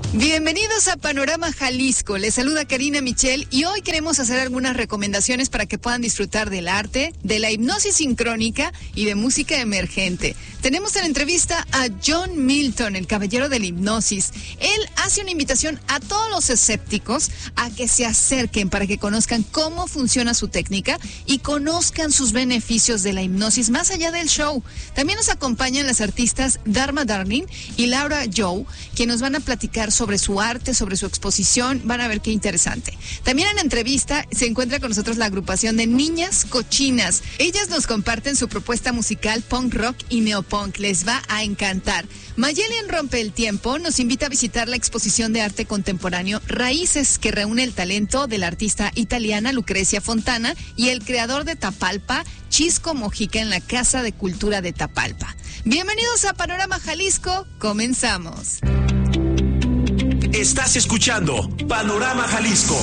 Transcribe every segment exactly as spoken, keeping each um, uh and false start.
Bienvenidos a Panorama Jalisco, les saluda Karina Michel y hoy queremos hacer algunas recomendaciones para que puedan disfrutar del arte, de la hipnosis sincrónica y de música emergente. Tenemos en entrevista a John Milton, el caballero de la hipnosis. Él hace una invitación a todos los escépticos a que se acerquen para que conozcan cómo funciona su técnica y conozcan sus beneficios de la hipnosis más allá del show. También nos acompañan las artistas Dharma Darling y Laura Joe, que nos van a platicar sobre su arte, sobre su exposición. Van a ver qué interesante. También en la entrevista se encuentra con nosotros la agrupación de Niñas Cochinas. Ellas nos comparten su propuesta musical punk rock y neopunk. Les va a encantar. Mayelian Rompe el Tiempo nos invita a visitar la exposición de arte contemporáneo Raíces, que reúne el talento de la artista italiana Lucrecia Fontana y el creador de Tapalpa, Chisco Mojica, en la Casa de Cultura de Tapalpa. Bienvenidos a Panorama Jalisco. Comenzamos. Estás escuchando Panorama Jalisco.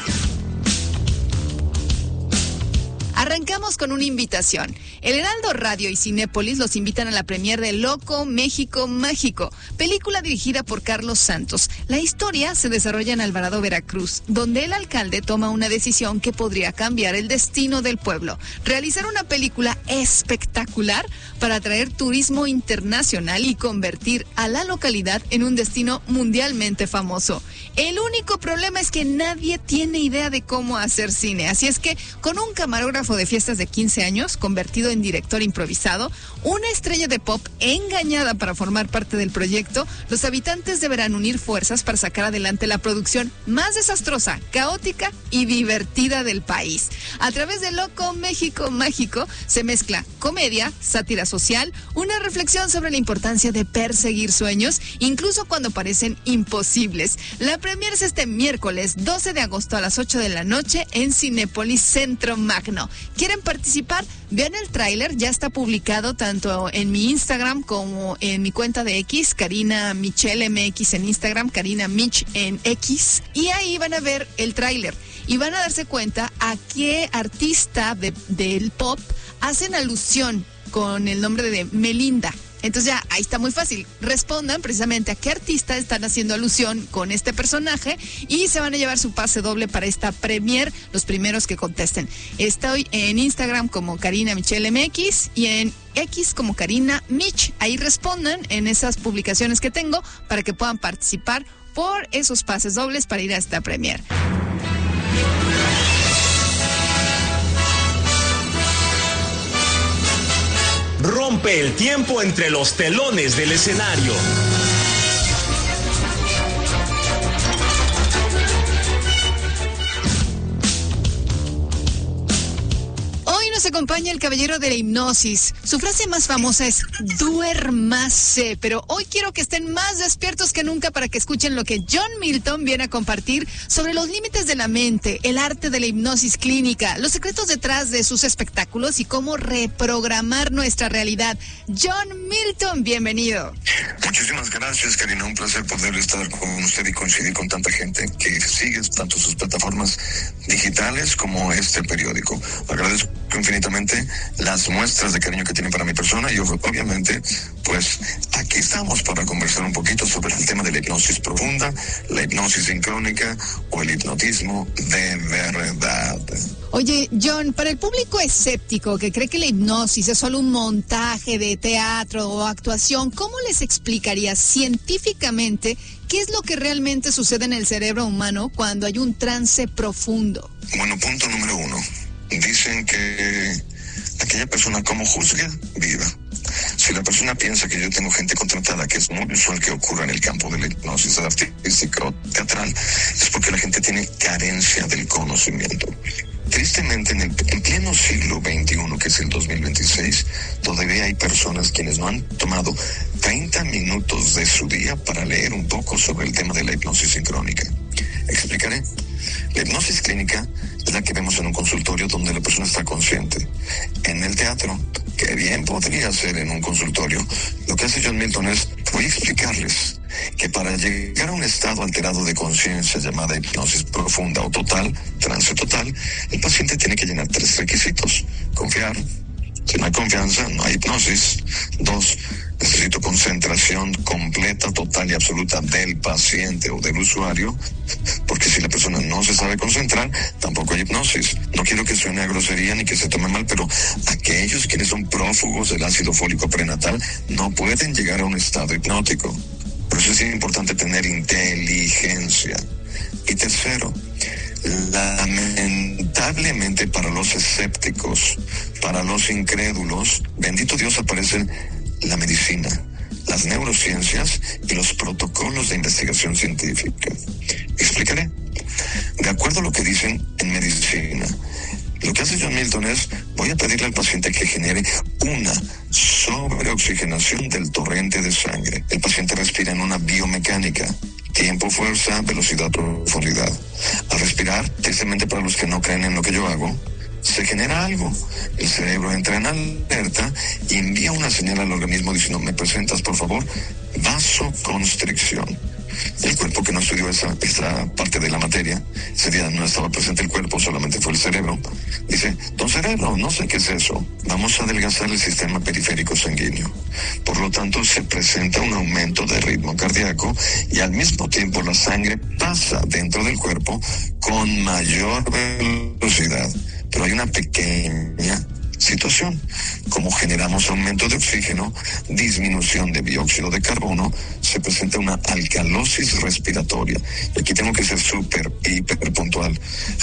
Arrancamos con una invitación. El Heraldo Radio y Cinépolis los invitan a la premier de Loco, México Mágico, película dirigida por Carlos Santos. La historia se desarrolla en Alvarado, Veracruz, donde el alcalde toma una decisión que podría cambiar el destino del pueblo. Realizar una película espectacular para atraer turismo internacional y convertir a la localidad en un destino mundialmente famoso. El único problema es que nadie tiene idea de cómo hacer cine, así es que con un camarógrafo de fiestas de quince años, convertido en director improvisado, una estrella de pop engañada para formar parte del proyecto, los habitantes deberán unir fuerzas para sacar adelante la producción más desastrosa, caótica y divertida del país. A través de Loco México Mágico se mezcla comedia, sátira social, una reflexión sobre la importancia de perseguir sueños, incluso cuando parecen imposibles. La premier es este miércoles doce de agosto a las ocho de la noche en Cinépolis Centro Magno. ¿Quieren participar? Vean el tráiler, ya está publicado tanto en mi Instagram como en mi cuenta de X, Karina Michel M X en Instagram, Karina Mich en X, y ahí van a ver el tráiler y van a darse cuenta a qué artista de, del pop hacen alusión con el nombre de Melinda. Entonces ya, ahí está muy fácil. Respondan precisamente a qué artista están haciendo alusión con este personaje y se van a llevar su pase doble para esta premier, los primeros que contesten. Estoy en Instagram como Karina Michel M X y en X como Karina Mich. Ahí respondan en esas publicaciones que tengo para que puedan participar por esos pases dobles para ir a esta premier. Rompe el tiempo entre los telones del escenario. Hoy nos acompaña el caballero de la hipnosis. Su frase más famosa es duérmase, pero hoy quiero que estén más despiertos que nunca para que escuchen lo que John Milton viene a compartir sobre los límites de la mente, el arte de la hipnosis clínica, los secretos detrás de sus espectáculos y cómo reprogramar nuestra realidad. John Milton, bienvenido. Muchísimas gracias, Karina. Un placer poder estar con usted y coincidir con tanta gente que sigue tanto sus plataformas digitales como este periódico. Agradezco infinitamente las muestras de cariño que tienen para mi persona y obviamente pues aquí estamos para conversar un poquito sobre el tema de la hipnosis profunda, la hipnosis sincrónica o el hipnotismo de verdad. Oye, John, para el público escéptico que cree que la hipnosis es solo un montaje de teatro o actuación, ¿cómo les explicarías científicamente qué es lo que realmente sucede en el cerebro humano cuando hay un trance profundo? Bueno, punto número uno. Dicen que aquella persona como juzga, viva. Si la persona piensa que yo tengo gente contratada, que es muy usual que ocurra en el campo de la hipnosis artística o teatral, es porque la gente tiene carencia del conocimiento. Tristemente, en, el, en pleno siglo veintiuno, que es el dos mil veintiséis, todavía hay personas quienes no han tomado treinta minutos de su día para leer un poco sobre el tema de la hipnosis sincrónica. Explicaré. La hipnosis clínica es la que vemos en un consultorio donde la persona está consciente. En el teatro, que bien podría ser en un consultorio, lo que hace John Milton es, voy a explicarles que para llegar a un estado alterado de conciencia llamada hipnosis profunda o total, trance total, el paciente tiene que llenar tres requisitos: confiar, Si no hay confianza, no hay hipnosis. Dos, necesito concentración completa, total y absoluta del paciente o del usuario, porque si la persona no se sabe concentrar, tampoco hay hipnosis. No quiero que suene a grosería ni que se tome mal, pero aquellos quienes son prófugos del ácido fólico prenatal no pueden llegar a un estado hipnótico. Por eso es importante tener inteligencia. Y tercero, lamentablemente para los escépticos, para los incrédulos, bendito Dios, aparecen la medicina, las neurociencias y los protocolos de investigación científica. Explicaré. De acuerdo a lo que dicen en medicina, lo que hace John Milton es, voy a pedirle al paciente que genere una sobreoxigenación del torrente de sangre. El paciente respira en una biomecánica: tiempo, fuerza, velocidad, profundidad. Al respirar, tristemente para los que no creen en lo que yo hago, se genera algo. El cerebro entra en alerta y envía una señal al organismo diciendo, ¿me presentas, por favor? Vasoconstricción. El cuerpo, que no estudió esa, esta parte de la materia, ese día no estaba presente el cuerpo, solamente fue el cerebro, dice, don cerebro, no sé qué es eso, vamos a adelgazar el sistema periférico sanguíneo. Por lo tanto, se presenta un aumento de ritmo cardíaco y al mismo tiempo la sangre pasa dentro del cuerpo con mayor velocidad. Pero hay una pequeña situación. Como generamos aumento de oxígeno, disminución de dióxido de carbono, se presenta una alcalosis respiratoria. Y aquí tengo que ser súper, hiper puntual.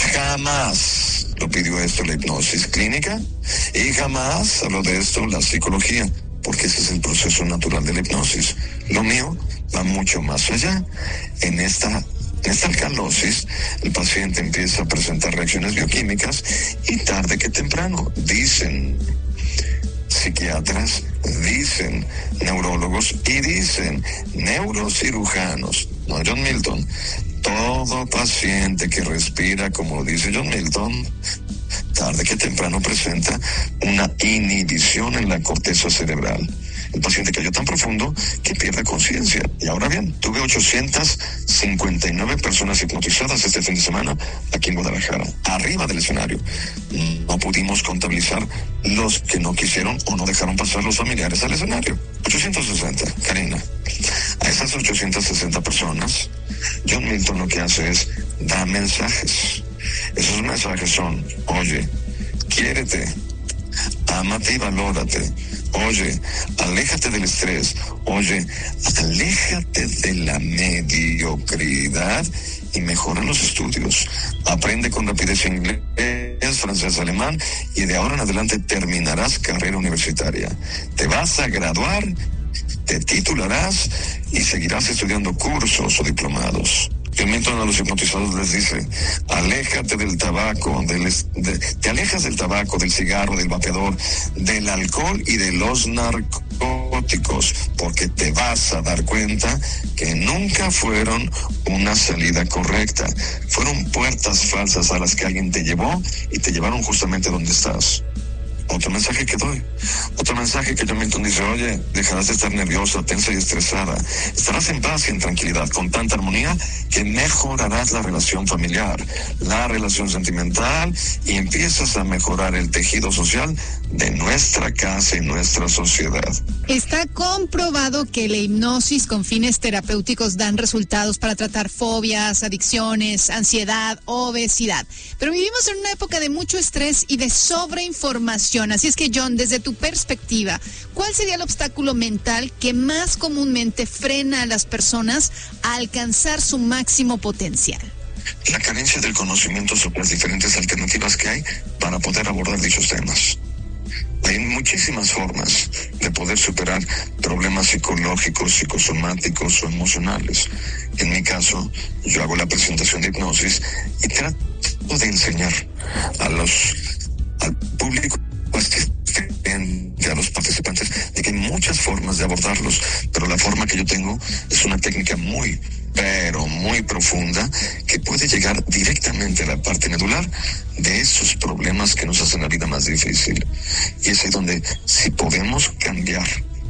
Jamás lo pidió esto la hipnosis clínica y jamás habló de esto la psicología, porque ese es el proceso natural de la hipnosis. Lo mío va mucho más allá. En esta En esta alcalosis, el paciente empieza a presentar reacciones bioquímicas y tarde que temprano, dicen psiquiatras, dicen neurólogos y dicen neurocirujanos, no John Milton, todo paciente que respira como dice John Milton, tarde que temprano presenta una inhibición en la corteza cerebral. El paciente cayó tan profundo que pierde conciencia. Y ahora bien, tuve ochocientas cincuenta y nueve personas hipnotizadas este fin de semana aquí en Guadalajara, arriba del escenario. No pudimos contabilizar los que no quisieron o no dejaron pasar los familiares al escenario. ochocientos sesenta, Karina. A esas ochocientas sesenta personas, John Milton lo que hace es dar mensajes. Esos mensajes son, oye, quiérete, ámate y valórate. Oye, aléjate del estrés. Oye, aléjate de la mediocridad y mejora los estudios. Aprende con rapidez inglés, francés, alemán y de ahora en adelante terminarás carrera universitaria. Te vas a graduar, te titularás y seguirás estudiando cursos o diplomados. John Milton a los hipnotizados les dice, aléjate del tabaco, del, de, te alejas del tabaco, del cigarro, del vapeador, del alcohol y de los narcóticos, porque te vas a dar cuenta que nunca fueron una salida correcta. Fueron puertas falsas a las que alguien te llevó y te llevaron justamente donde estás. Otro mensaje que doy, otro mensaje que John Milton dice, oye, dejarás de estar nerviosa, tensa y estresada, estarás en paz y en tranquilidad, con tanta armonía que mejorarás la relación familiar, la relación sentimental y empiezas a mejorar el tejido social de nuestra casa y nuestra sociedad. Está comprobado que la hipnosis con fines terapéuticos dan resultados para tratar fobias, adicciones, ansiedad, obesidad. Pero vivimos en una época de mucho estrés y de sobreinformación. Así es que, John, desde tu perspectiva, ¿cuál sería el obstáculo mental que más comúnmente frena a las personas a alcanzar su máximo potencial? La carencia del conocimiento sobre las diferentes alternativas que hay para poder abordar dichos temas. Hay muchísimas formas de poder superar problemas psicológicos, psicosomáticos o emocionales. En mi caso, yo hago la presentación de hipnosis y trato de enseñar a los, al público asistente, a los participantes, de que hay muchas formas de abordarlos, pero la forma que yo tengo es una técnica muy, pero muy profunda, que puede llegar directamente a la parte medular de esos problemas que nos hacen la vida más difícil. Y es ahí donde, si podemos cambiar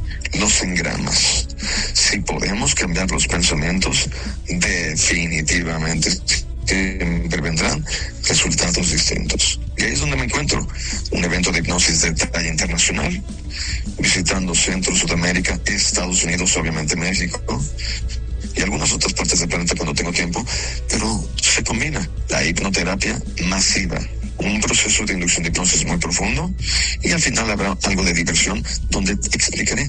los engramas, si podemos cambiar los pensamientos, definitivamente siempre vendrán resultados distintos. Y ahí es donde me encuentro, un evento de hipnosis de talla internacional, visitando Centro, Sudamérica, Estados Unidos, obviamente México, y algunas otras partes del planeta cuando tengo tiempo, pero se combina la hipnoterapia masiva, un proceso de inducción de hipnosis muy profundo, y al final habrá algo de diversión donde explicaré.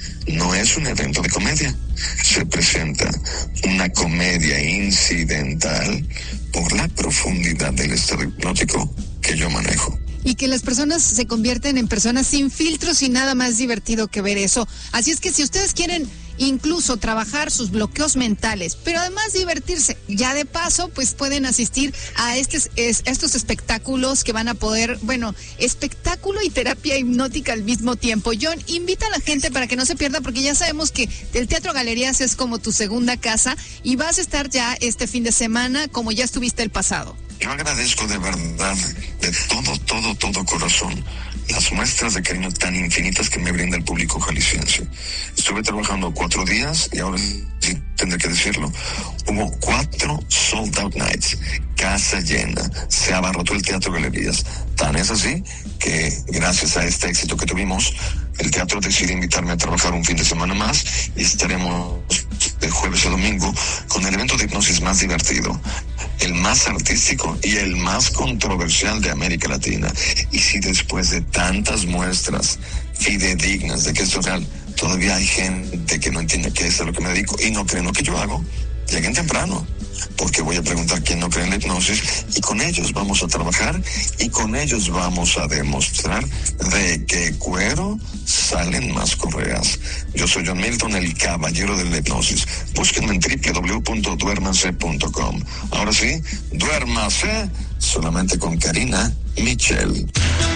No es un evento de comedia, se presenta una comedia incidental por la profundidad del estado hipnótico que yo manejo. Y que las personas se convierten en personas sin filtros y nada más divertido que ver eso. Así es que si ustedes quieren incluso trabajar sus bloqueos mentales, pero además divertirse, ya de paso, pues pueden asistir a estos, estos espectáculos que van a poder, bueno, espectáculo y terapia hipnótica al mismo tiempo. John, invita a la gente para que no se pierda, porque ya sabemos que el Teatro Galerías es como tu segunda casa y vas a estar ya este fin de semana como ya estuviste el pasado. Yo agradezco de verdad, de todo, todo, todo corazón, las muestras de cariño tan infinitas que me brinda el público jalisciense. Estuve trabajando cuatro días y ahora sí tendré que decirlo. Hubo cuatro sold out nights, casa llena, se abarrotó el Teatro Galerías. Tan es así que gracias a este éxito que tuvimos, el teatro decide invitarme a trabajar un fin de semana más y estaremos de jueves a domingo con el evento de hipnosis más divertido, el más artístico y el más controversial de América Latina. Y si después de tantas muestras fidedignas de que esto es real, todavía hay gente que no entiende qué es a lo que me dedico y no cree en lo que yo hago, lleguen temprano, porque voy a preguntar quién no cree en la hipnosis y con ellos vamos a trabajar y con ellos vamos a demostrar de qué cuero salen más correas. Yo soy John Milton, el caballero de la hipnosis. Búsquenme en doble u doble u doble u punto duérmase punto com. Ahora sí, duérmase solamente con Karina Michel.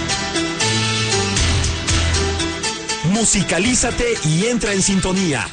Musicalízate y entra en sintonía.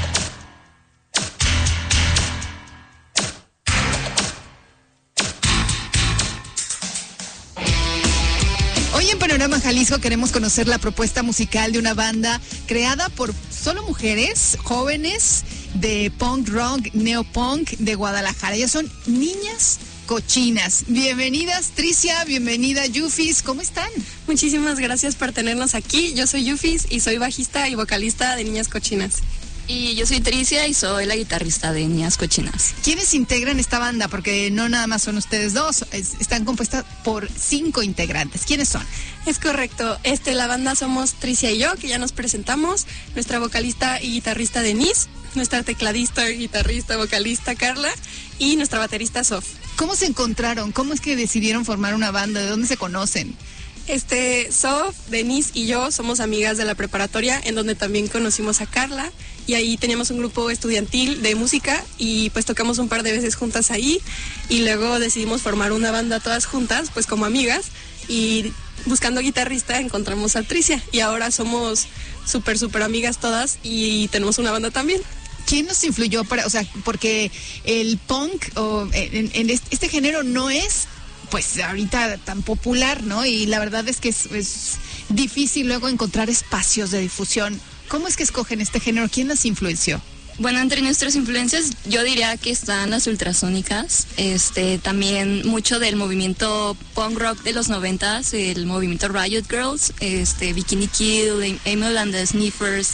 Hoy en Panorama Jalisco queremos conocer la propuesta musical de una banda creada por solo mujeres jóvenes de punk rock, neopunk de Guadalajara. Ellas son Niñas Cochinas. Bienvenidas, Tricia, bienvenida, Yufis, ¿cómo están? Muchísimas gracias por tenernos aquí. Yo soy Yufis y soy bajista y vocalista de Niñas Cochinas. Y yo soy Tricia y soy la guitarrista de Niñas Cochinas. ¿Quiénes integran esta banda? Porque no nada más son ustedes dos, es, están compuestas por cinco integrantes. ¿Quiénes son? Es correcto. Este, la banda somos Tricia y yo, que ya nos presentamos, nuestra vocalista y guitarrista Denise, nuestra tecladista, guitarrista, vocalista Carla y nuestra baterista Sof. ¿Cómo se encontraron? ¿Cómo es que decidieron formar una banda? ¿De dónde se conocen? Este, Sof, Denise y yo somos amigas de la preparatoria, en donde también conocimos a Carla, y ahí teníamos un grupo estudiantil de música y pues tocamos un par de veces juntas ahí, y luego decidimos formar una banda todas juntas, pues como amigas, y buscando guitarrista encontramos a Tricia, y ahora somos súper, súper amigas todas y tenemos una banda también. ¿Quién nos influyó para, o sea, porque el punk o en, en este, este género no es pues ahorita tan popular, ¿no? Y la verdad es que es, es difícil luego encontrar espacios de difusión. ¿Cómo es que escogen este género? ¿Quién las influenció? Bueno, entre nuestras influencias yo diría que están las Ultrasónicas, este, también mucho del movimiento punk rock de los noventas, el movimiento Riot Girls, este, Bikini Kill, Emil and the Sniffers,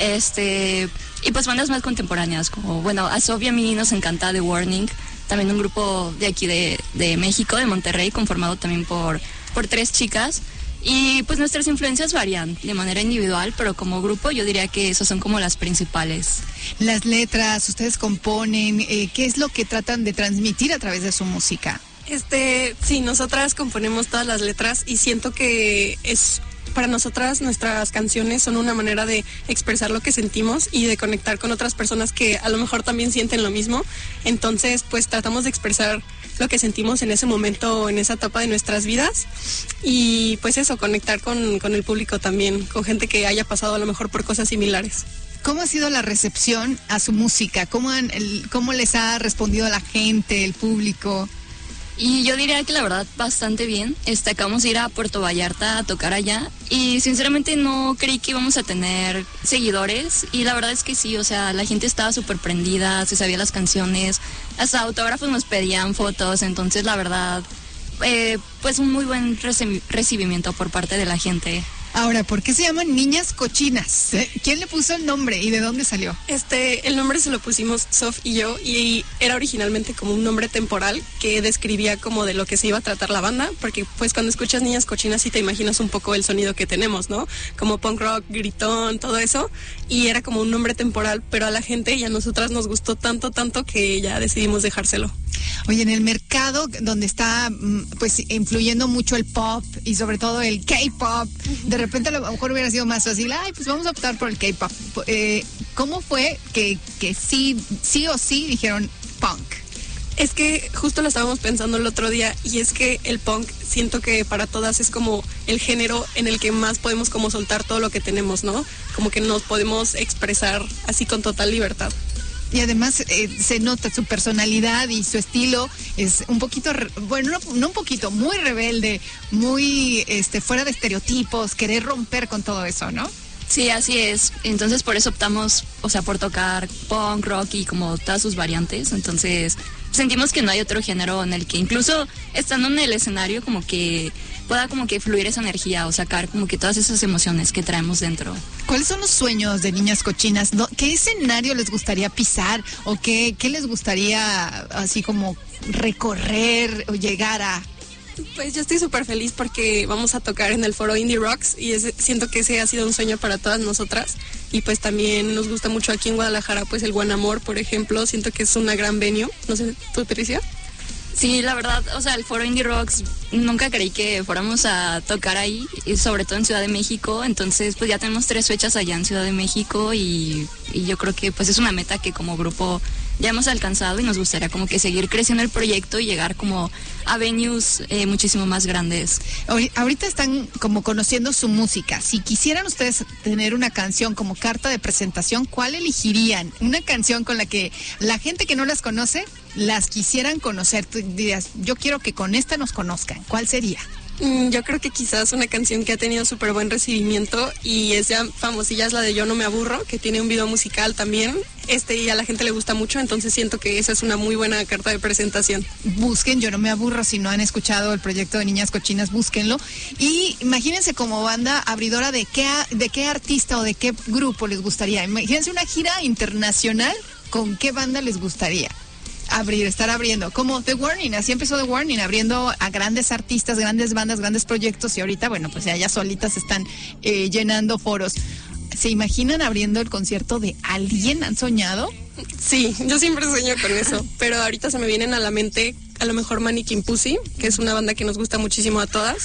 este, y pues bandas más contemporáneas, como, bueno, a Sophie y a mí nos encanta The Warning, también un grupo de aquí de, de México, de Monterrey, conformado también por, por tres chicas. Y pues nuestras influencias varían de manera individual, pero como grupo yo diría que esas son como las principales. Las letras, ustedes componen, eh, ¿qué es lo que tratan de transmitir a través de su música? Este, sí, nosotras componemos todas las letras y siento que es... Para nosotras, nuestras canciones son una manera de expresar lo que sentimos y de conectar con otras personas que a lo mejor también sienten lo mismo. Entonces, pues tratamos de expresar lo que sentimos en ese momento, en esa etapa de nuestras vidas. Y pues eso, conectar con, con el público también, con gente que haya pasado a lo mejor por cosas similares. ¿Cómo ha sido la recepción a su música? ¿Cómo, han, el, cómo les ha respondido la gente, el público? Y yo diría que la verdad bastante bien. Este, acabamos de ir a Puerto Vallarta a tocar allá y sinceramente no creí que íbamos a tener seguidores y la verdad es que sí, o sea, la gente estaba súper prendida, se sabía las canciones, hasta autógrafos nos pedían fotos, entonces la verdad eh, pues un muy buen reci- recibimiento por parte de la gente. Ahora, ¿por qué se llaman Niñas Cochinas? ¿Quién le puso el nombre y de dónde salió? Este, el nombre se lo pusimos Sof y yo, y era originalmente como un nombre temporal que describía como de lo que se iba a tratar la banda, porque pues cuando escuchas Niñas Cochinas sí te imaginas un poco el sonido que tenemos, ¿no? Como punk rock, gritón, todo eso, y era como un nombre temporal, pero a la gente y a nosotras nos gustó tanto, tanto que ya decidimos dejárselo. Oye, en el mercado donde está pues influyendo mucho el pop y sobre todo el K-pop, de repente a lo mejor hubiera sido más fácil, ay, pues vamos a optar por el K-pop. Eh, ¿Cómo fue que, que sí, sí o sí dijeron punk? Es que justo lo estábamos pensando el otro día, y es que el punk siento que para todas es como el género en el que más podemos como soltar todo lo que tenemos, ¿no? Como que nos podemos expresar así con total libertad. Y además eh, se nota su personalidad y su estilo es un poquito, bueno, no, no un poquito, muy rebelde, muy este fuera de estereotipos, querer romper con todo eso, ¿no? Sí, así es. Entonces por eso optamos, o sea, por tocar punk, rock y como todas sus variantes. Entonces sentimos que no hay otro género en el que incluso estando en el escenario como que pueda como que fluir esa energía o sacar como que todas esas emociones que traemos dentro. ¿Cuáles son los sueños de Niñas Cochinas? ¿No? ¿Qué escenario les gustaría pisar o qué, qué les gustaría así como recorrer o llegar a? Pues yo estoy súper feliz porque vamos a tocar en el foro Indie Rocks, y ese, siento que ese ha sido un sueño para todas nosotras, y pues también nos gusta mucho aquí en Guadalajara pues el Buen Amor, por ejemplo. Siento que es una gran venue. No sé, ¿tú, Tricia? Sí, la verdad, o sea, el foro Indie Rocks nunca creí que fuéramos a tocar ahí, y sobre todo en Ciudad de México. Entonces pues ya tenemos tres fechas allá en Ciudad de México, y, y yo creo que pues es una meta que como grupo ya hemos alcanzado, y nos gustaría como que seguir creciendo el proyecto y llegar como a venues eh, muchísimo más grandes. Ahorita están como conociendo su música. Si quisieran ustedes tener una canción como carta de presentación, ¿cuál elegirían? Una canción con la que la gente que no las conoce las quisieran conocer. Tú dirías, yo quiero que con esta nos conozcan. ¿Cuál sería? Yo creo que quizás una canción que ha tenido súper buen recibimiento y es ya famosilla es la de Yo No Me Aburro, que tiene un video musical también, este y a la gente le gusta mucho, entonces siento que esa es una muy buena carta de presentación. Busquen Yo No Me Aburro, si no han escuchado el proyecto de Niñas Cochinas, búsquenlo. Y imagínense como banda abridora de qué, de qué artista o de qué grupo les gustaría. Imagínense una gira internacional, ¿con qué banda les gustaría abrir, estar abriendo? Como The Warning, así empezó The Warning, abriendo a grandes artistas, grandes bandas, grandes proyectos, y ahorita, bueno, pues ya, ya solitas están eh, llenando foros. ¿Se imaginan abriendo el concierto de alguien? ¿Han soñado? Sí, yo siempre sueño con eso, pero ahorita se me vienen a la mente a lo mejor Mannequin Pussy, que es una banda que nos gusta muchísimo a todas.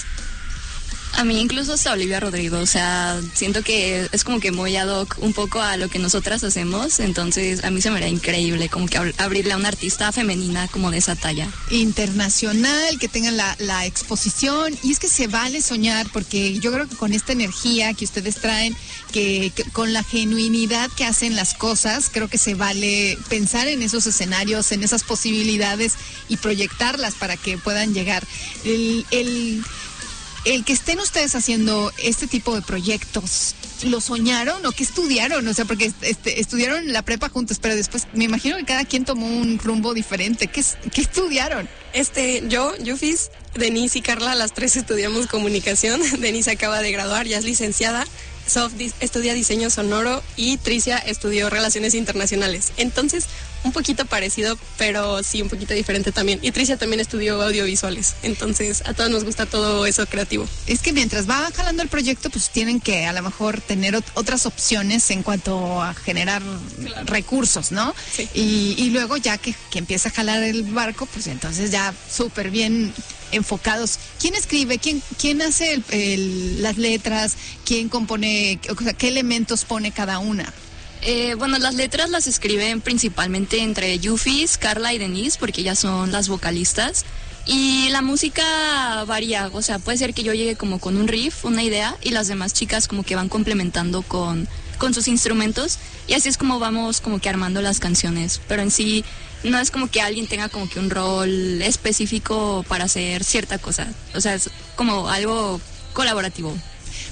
A mí incluso hasta Olivia Rodrigo, o sea, siento que es como que muy ad hoc un poco a lo que nosotras hacemos, entonces a mí se me haría increíble como que ab- abrirle a una artista femenina como de esa talla. Internacional, que tengan la, la exposición, y es que se vale soñar, porque yo creo que con esta energía que ustedes traen, que, que con la genuinidad que hacen las cosas, creo que se vale pensar en esos escenarios, en esas posibilidades y proyectarlas para que puedan llegar. El... el El que estén ustedes haciendo este tipo de proyectos, ¿lo soñaron o qué estudiaron? O sea, porque este, estudiaron la prepa juntos, pero después me imagino que cada quien tomó un rumbo diferente. ¿Qué, qué estudiaron? Este, yo, Yufis, Denise y Carla, las tres estudiamos comunicación. Denise acaba de graduar, ya es licenciada. Sof estudia diseño sonoro y Tricia estudió relaciones internacionales. Entonces, un poquito parecido, pero sí un poquito diferente también. Y Tricia también estudió audiovisuales. Entonces, a todos nos gusta todo eso creativo. Es que mientras va jalando el proyecto, pues tienen que a lo mejor tener ot- otras opciones en cuanto a generar claro. recursos, ¿no? Sí. Y, y luego ya que, que empieza a jalar el barco, pues entonces ya súper bien enfocados. ¿Quién escribe? ¿Quién, quién hace el, el, las letras? ¿Quién compone? O sea, ¿qué elementos pone cada una? Eh, bueno, las letras las escriben principalmente entre Yufis, Carla y Denise, porque ellas son las vocalistas. Y la música varía, o sea, puede ser que yo llegue como con un riff, una idea, y las demás chicas como que van complementando con, con sus instrumentos, y así es como vamos como que armando las canciones. Pero en sí no es como que alguien tenga como que un rol específico para hacer cierta cosa, o sea, es como algo colaborativo.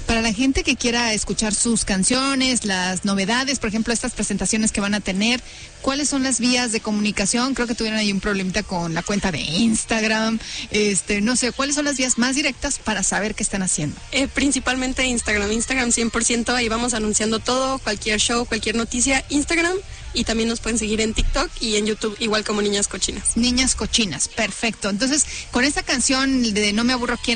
Para la gente que quiera escuchar sus canciones, las novedades, por ejemplo, estas presentaciones que van a tener, ¿cuáles son las vías de comunicación? Creo que tuvieron ahí un problemita con la cuenta de Instagram, este, no sé, ¿cuáles son las vías más directas para saber qué están haciendo? Eh, principalmente Instagram, Instagram cien por ciento, ahí vamos anunciando todo, cualquier show, cualquier noticia, Instagram, y también nos pueden seguir en TikTok y en YouTube, igual como Niñas Cochinas. Niñas Cochinas, perfecto. Entonces, con esta canción de No me aburro, ¿quién